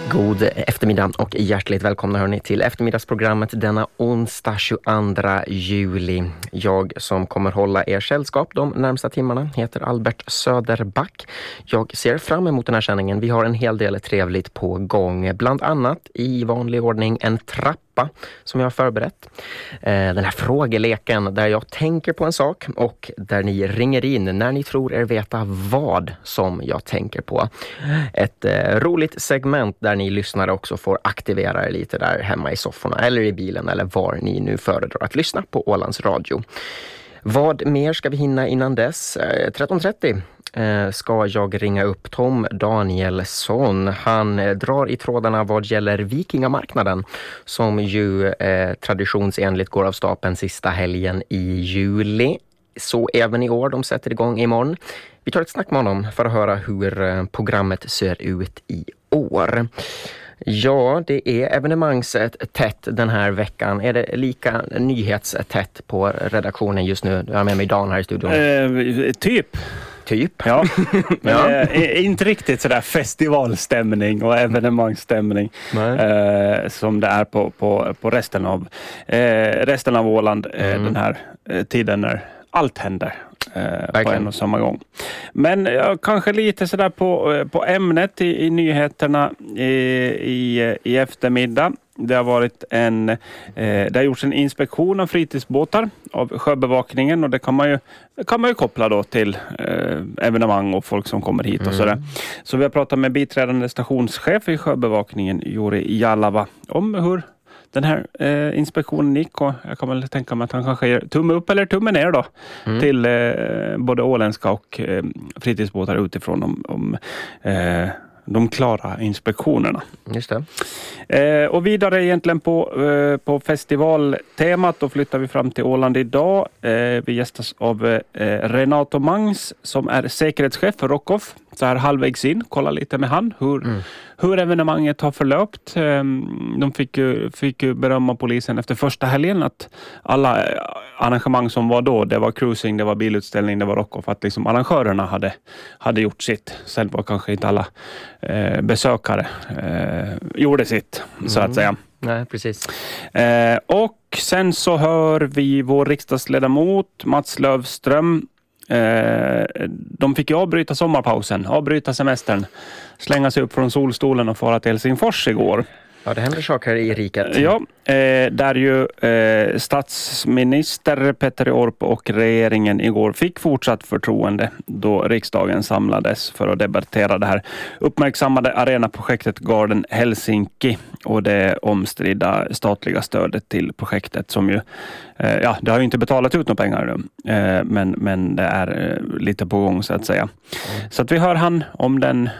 God eftermiddag och hjärtligt välkomna hörni till eftermiddagsprogrammet denna onsdag 22 juli. Jag som kommer hålla er sällskap de närmsta timmarna heter Albert Söderback. Jag ser fram emot den här sändningen. Vi har en hel del trevligt på gång. Bland annat i vanlig ordning en trappa som jag har förberett. Den här frågeleken där jag tänker på en sak och där ni ringer in när ni tror er veta vad som jag tänker på. Ett roligt segment där ni lyssnare också får aktivera er lite där hemma i sofforna eller i bilen eller var ni nu föredrar att lyssna på Ålands Radio. Vad mer ska vi hinna innan dess? 13.30 ska jag ringa upp Tom Danielsson. Han drar i trådarna vad gäller Vikingamarknaden som ju traditionsenligt går av stapeln sista helgen i juli. Så även i år, de sätter igång imorgon. Vi tar ett snack med honom för att höra hur programmet ser ut i år. Ja, det är evenemangstätt den här veckan. Är det lika nyhetstätt på redaktionen just nu? Jag har med mig Dan här i studion. Typ. Ja. Ja. Inte riktigt sådär festivalstämning och evenemangstämning som det är på resten av Åland den här tiden när allt händer på en och samma gång. Men kanske lite sådär på ämnet i nyheterna i eftermiddag. Det har varit det har gjorts en inspektion av fritidsbåtar av sjöbevakningen och det kan man ju koppla då till evenemang och folk som kommer hit och sådär. Så vi har pratat med biträdande stationschef i sjöbevakningen Juri Jalava om hur den här inspektionen gick och jag kan väl tänka mig att han kanske ger tumme upp eller tumme ner då till både åländska och fritidsbåtar utifrån om de klara inspektionerna. Just det. Och vidare egentligen på festivaltemat då flyttar vi fram till Åland idag. Vi gästas av Renato Mangs som är säkerhetschef för Rockoff. Så här halvvägs in, kolla lite med han hur evenemanget har förlöpt. De fick ju berömma polisen efter första helgen att alla arrangemang som var då, det var cruising, det var bilutställning, det var Rockoff, att liksom arrangörerna hade gjort sitt. Sen var kanske inte alla besökare gjorde sitt, så att säga. Nej, precis. Och sen så hör vi vår riksdagsledamot Mats Löfström. De fick ju avbryta sommarpausen, avbryta semestern, slänga sig upp från solstolen och fara till Helsingfors igår. Ja, det händer saker i riket. Ja, där ju statsminister Petteri Orpo och regeringen igår fick fortsatt förtroende då riksdagen samlades för att debattera det här uppmärksammade arenaprojektet Garden Helsinki och det omstridda statliga stödet till projektet som ju, det har ju inte betalat ut några pengar nu, men det är lite på gång så att säga. Så att vi hör han om den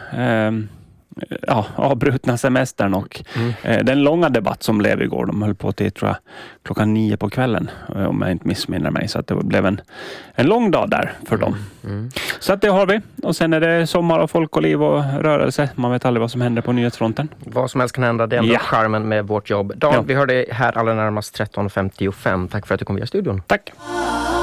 avbrutna semestern och den långa debatt som blev igår. De höll på till, tror jag, 9:00 på kvällen om jag inte missminner mig. Så att det blev en lång dag där för dem. Så att det har vi. Och sen är det sommar och folk och liv och rörelse. Man vet aldrig vad som händer på nyhetsfronten. Vad som helst kan hända. Det är ändå charmen med vårt jobb. Dan, vi hör dig här allra närmast 13.55. Tack för att du kom via studion. Tack.